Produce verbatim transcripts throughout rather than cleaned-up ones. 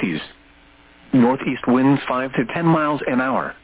sixties. Northeast winds five to ten miles an hour.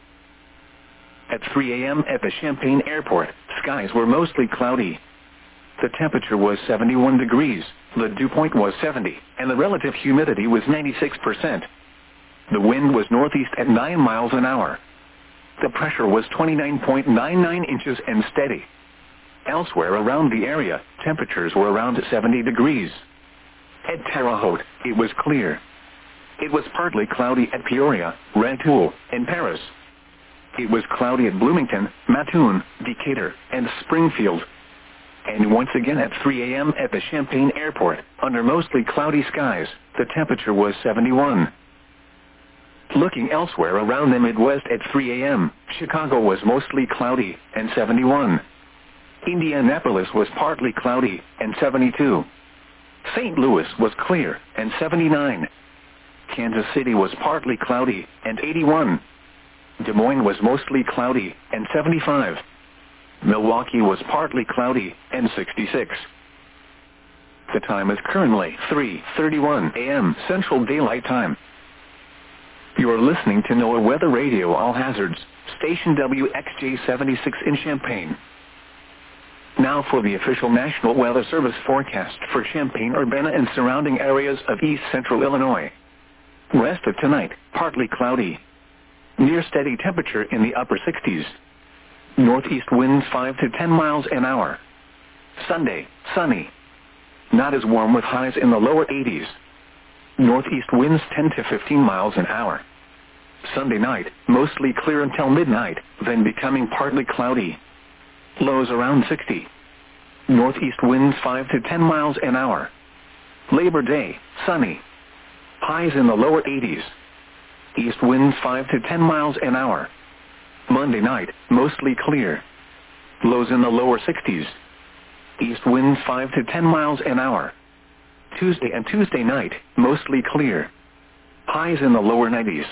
At three a m at the Champaign Airport, skies were mostly cloudy. The temperature was seventy-one degrees, the dew point was seventy, and the relative humidity was ninety-six percent. The wind was northeast at nine miles an hour. The pressure was twenty-nine point nine nine inches and steady. Elsewhere around the area, temperatures were around seventy degrees. At Terre Haute, it was clear. It was partly cloudy at Peoria, Rantoul, and Paris. It was cloudy at Bloomington, Mattoon, Decatur, and Springfield. And once again at three a m at the Champaign Airport, under mostly cloudy skies, the temperature was seventy-one. Looking elsewhere around the Midwest at three a m, Chicago was mostly cloudy, and seventy-one. Indianapolis was partly cloudy, and seventy-two. Saint Louis was clear, and seventy-nine. Kansas City was partly cloudy, and eighty-one. Des Moines was mostly cloudy, and seventy-five. Milwaukee was partly cloudy, and sixty-six. The time is currently three thirty-one a m Central Daylight Time. You are listening to NOAA Weather Radio All Hazards, station W X J seventy-six in Champaign. Now for the official National Weather Service forecast for Champaign-Urbana and surrounding areas of east central Illinois. Rest of tonight, partly cloudy. Near steady temperature in the upper sixties. Northeast winds five to ten miles an hour. Sunday, sunny. Not as warm with highs in the lower eighties. Northeast winds ten to fifteen miles an hour. Sunday night, mostly clear until midnight, then becoming partly cloudy. Lows around sixty. Northeast winds five to ten miles an hour. Labor Day, sunny. Highs in the lower eighties. East winds five to ten miles an hour. Monday night, mostly clear. Lows in the lower sixties. East winds five to ten miles an hour. Tuesday and Tuesday night, mostly clear. Highs in the lower nineties.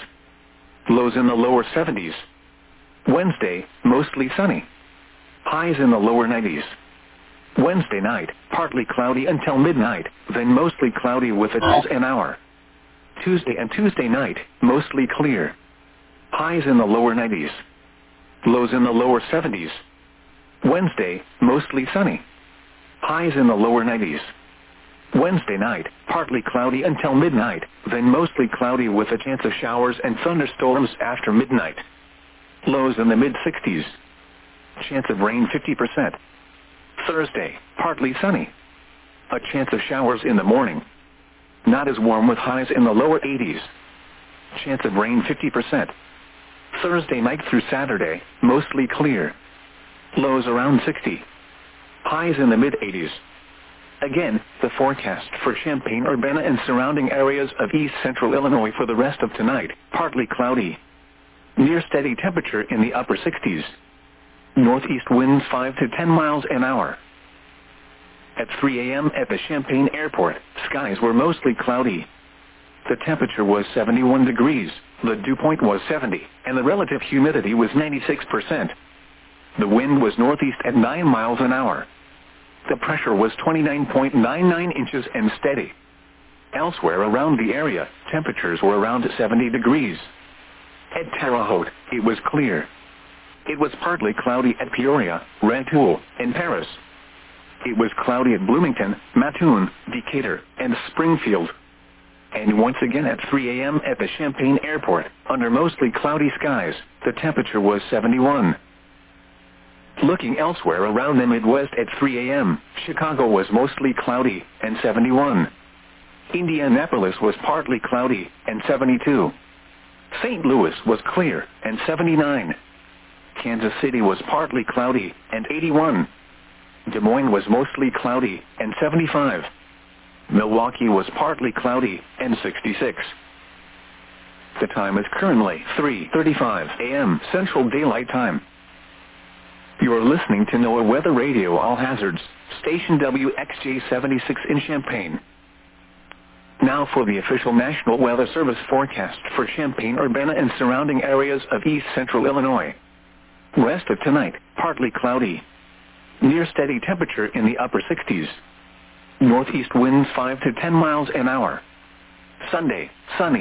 Lows in the lower seventies. Wednesday, mostly sunny. Highs in the lower nineties. Wednesday night, partly cloudy until midnight, then mostly cloudy with a chance an hour. Tuesday and Tuesday night, mostly clear. Highs in the lower nineties. Lows in the lower seventies. Wednesday, mostly sunny. Highs in the lower nineties. Wednesday night, partly cloudy until midnight, then mostly cloudy with a chance of showers and thunderstorms after midnight. Lows in the mid-sixties. Chance of rain fifty percent. Thursday, partly sunny. A chance of showers in the morning. Not as warm with highs in the lower eighties. Chance of rain fifty percent. Thursday night through Saturday, mostly clear. Lows around sixty. Highs in the mid-eighties. Again, the forecast for Champaign-Urbana and surrounding areas of east central Illinois for the rest of tonight, partly cloudy. Near steady temperature in the upper sixties. Northeast winds five to ten miles an hour. At three a m at the Champaign Airport, skies were mostly cloudy. The temperature was seventy-one degrees, the dew point was seventy, and the relative humidity was ninety-six percent. The wind was northeast at nine miles an hour. The pressure was twenty-nine point nine nine inches and steady. Elsewhere around the area, temperatures were around seventy degrees. At Terre Haute, it was clear. It was partly cloudy at Peoria, Rantoul, and Paris. It was cloudy at Bloomington, Mattoon, Decatur, and Springfield. And once again at three a m at the Champaign Airport, under mostly cloudy skies, the temperature was seventy-one. Looking elsewhere around the Midwest at three a m, Chicago was mostly cloudy, and seventy-one. Indianapolis was partly cloudy, and seventy-two. Saint Louis was clear, and seventy-nine. Kansas City was partly cloudy, and eighty-one. Des Moines was mostly cloudy, and seventy-five. Milwaukee was partly cloudy, and sixty-six. The time is currently three thirty-five a m Central Daylight Time. You are listening to NOAA Weather Radio All Hazards, station W X J seventy-six in Champaign. Now for the official National Weather Service forecast for Champaign-Urbana and surrounding areas of east central Illinois. Rest of tonight, partly cloudy. Near steady temperature in the upper sixties. Northeast winds five to ten miles an hour. Sunday, sunny.